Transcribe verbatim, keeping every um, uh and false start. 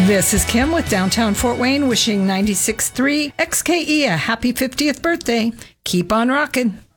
This is Kim with Downtown Fort Wayne wishing ninety-six point three X K E a happy fiftieth birthday. Keep on rocking.